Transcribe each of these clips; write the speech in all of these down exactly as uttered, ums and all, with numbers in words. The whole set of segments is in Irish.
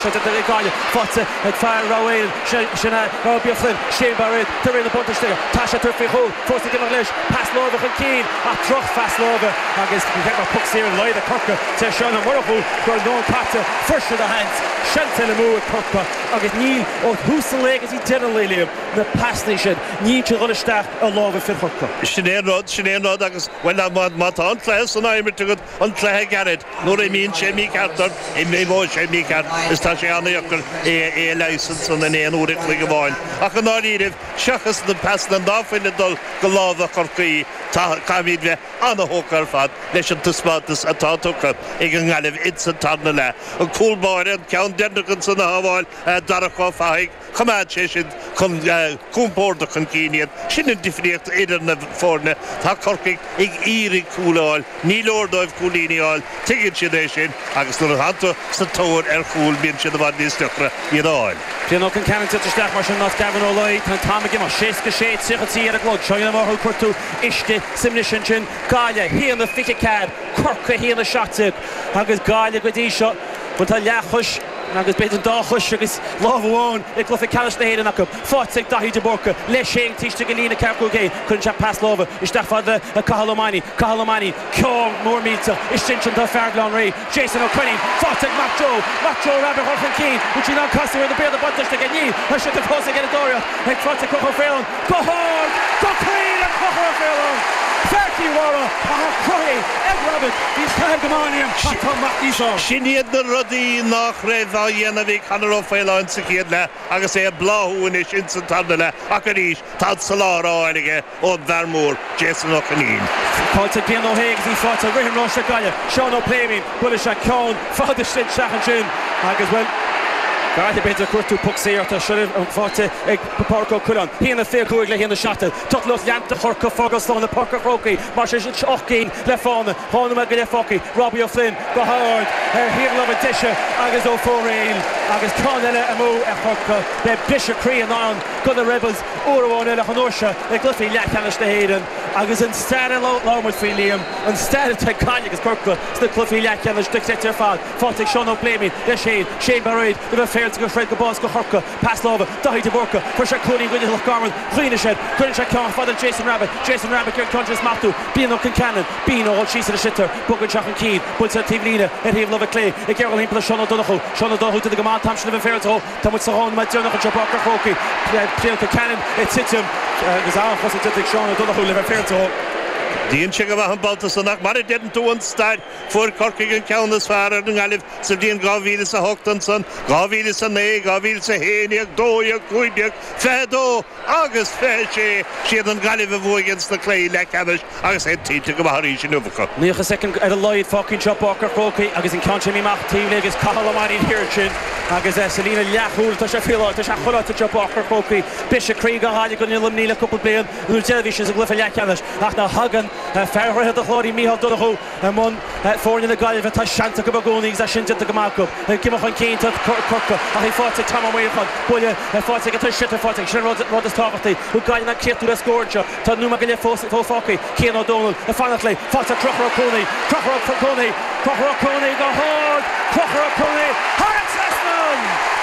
the Gaia, Fotze, and Fire Rowan, Shana, Robbie Flynn, Shane Barrett, Terry the Bundesliga, Tasha Turfi Hull, forced to give a lish, pass Lova and Keane, a truck fast Lova. I guess we get our pucks here and Lloyd the Kirker to Sean and Murphy, for no Pata, first to the hands, Shantel and Moore Kirker. I guess Neil, or who's the leg as he didn't lay him, the pass nation, Neil to run a stack, a Lova for Kirker. Sinead Rod, Sinead Rod, I guess when I'm on Matan class and I'm to get on Clay Garrett, no, I mean, Shemmy Carter, in Memo Shemmy Carter, is Tashiana Yucker. A license and an éon úric le gomáin. Ach an áiríh seachas na pasan an dáfuile dul go lábha chorcaí tá caimid bheith anna hócar fad leis an tuspátas atá tucha ag an ngalibh id san tarna le. An cúlbáir an ceann dendragan san na hamáil darachá faigh chamáid sé sin chun cúmpórda chun cíinead sin an difríocht idir na fórne tá chorcaigh ag írig cúláil ní lórdóibh cúlíneáil tuigid sin é sin agus nuair hananta sa tóir ar chúl bíonn sin bhad níos tuchra iad áil. Fiann can Cannon to start mar sin not Gavin O'Loyd and Tom McGill séca sé tíchatí ar a glog seoinna mar chuirtú iste simnisin sin Gaia hí an na fiche cad corca hí an na seachtú agus Gaia go dtí seo bud tá leachus agus beidir dáchus agus lámháin ag glufa Callis na héad acu fáteigh daithí de borca leis sé tíiste go lína ceapú gé chun se pass lámha isteach fad a Cahalamani Cahalamani ceán mór míta is sin sin tá fearglán ré Jason O'Connell fáteigh Mac Joe Mac Joe Rabbi Horfin Keane which he now costs her the bear the button to get you I should have posed to get a Doria ag fáteigh Cocho Fairlawn go hard go clean and Cocho Fairlawn thirty Wara a Croy Ed Rabbit he's time come on him Tom McNeeshaw Sinead na rodí nach raibh a dhéanamh Conor Fairlawn sa chéad le agus é bláthúin is in san tarna le ach a ríis tá sa láráige ó Bharmór Jason O'Connell. Fáteigh Pian O'Haig as he fought a Graham Ross Gaia Sean O'Playman bud is a ceann fáidir sin seachan sin agus well Garth beidir cuatú puck séir tá siúr an fáte ag Parco Cullen hí na fé cuaig le hí na seata tot los leanta chorca fágas lá na Parco Crocaí mar sé sin seachcín le fána hána me go le focaí Robbie O'Flynn go hard ar hír le diise agus ó fóréil agus cá eile a mó a chorca be bise crí an an go na Rebels uaháin eile an orsa ag glufaí lechanis na héan agus an stair lámar fí Liam an stair te caiine agus corca sna glufaí lechanis dictator fad fáteigh Sean O'Playman le Shane Shane Barrett to go Fred go boss go Horka pass Lova dahi to Borka for sure Cody with the Garmin clean shed couldn't check on father Jason Rabbit Jason Rabbit your conscious Matu Bino Kincannon Bino all she's in the shitter Book and Chuck and Keane puts a Tivlina and he love a clay a girl in plus Sean O'Donoghue Sean O'Donoghue to the Gaman Thompson of a fair to Tom with Sahon my Jonah and Jabaka Hockey Jill Kincannon it's hit him because I was to take Sean O'Donoghue live a fair to Díon se go bh an baltasach mar didn't do an start for Corcaigh an ceannas fear an ngalibh sa bhíon gáhíle sa hochtan san gáhíle sa né gáhíle sa héine ag dói ag cuideag fedó agus fé sé siad an ngalibh a bhuaigans na clé le cabbage agus é títe go bharí sin ufacha. Níocha second ar a Lloyd fucking shot Barker Crocaigh agus in country mi mach tíle agus Cahalamani here chin agus é Selina Leachúil tá sé fiáil tá sé chola tá Barker Crocaigh Bishop Creed a háide go nílam níla couple blian úr television a glyfa lechanis ach na hagan Fairhurst the Chlory Michal Donoghue and one foreign in the Gaia for Shanta Gabagoni is a shinta to Gamalco and Kim on Keane to Corca and he fought to Tom away from Bullia and fought to get a shit fought to Sharon Rodgers Toverty who got in that kit to the score to Numa Gillia Fofoki Keane O'Donnell and finally fought to Crocker O'Coney Crocker O'Coney Crocker O'Coney go hard Crocker O'Coney hard Sessman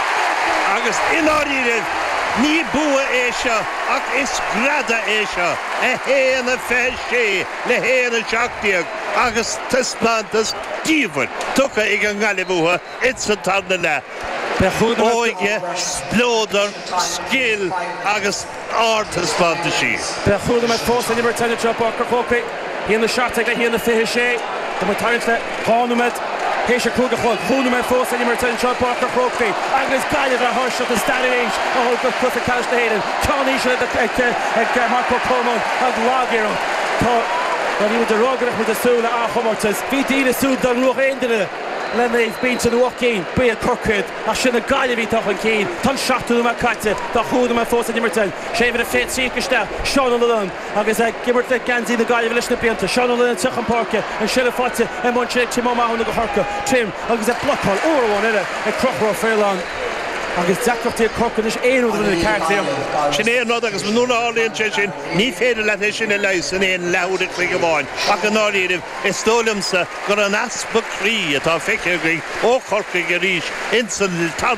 August in order Ní bua é seo ach is grada é seo a héana fé sé le héana seachtaíoch agus taspántas díomhain tucha ag an ngalibh it san tarna le óige splódar skill agus átaspánta sí. Be chuúda me fós in Ibertine Trump Barker Crocaigh hí an na seachtaigh le hí an na fiche sé do mar tarint le chánumed Heisha Kruger Hall, Huneman Force and Emerton Sean Parker Crocaigh, Agnes Gaia the Horse of the Standing Age, oh good put the Cash Hayden, Tony at the Marco Coleman and Lagero. When he was the Roger with the Sula Ahomartas, V D the Sud the Ruch ended Then they've been to the walk-in, be a Kirkhead, I should have got to be talking keen, Ton shot to them at Katze, the Huneman Force and Emerton, Shaving a fit seeker step, Sean O'Lun, Agus Gibbert the Ganzi, the guy of Lishna Pianta, Sean O'Lun and Tuchan Parker, and Shella Fotze, and Monchek, Timoma on the Harker, Tim, Agus a block hole, over one in it, and Crocker Fairlawn. agus Zachary Corkin is éon in the cartliam. Sin é nó agus nó álíonn sé sin ní féidir le sin le leis in éon leabhar chuig go bháin. Ach an áíirih is tólamsa gur an aspa crí atá feiceagaí ó Corcaigh a rís in san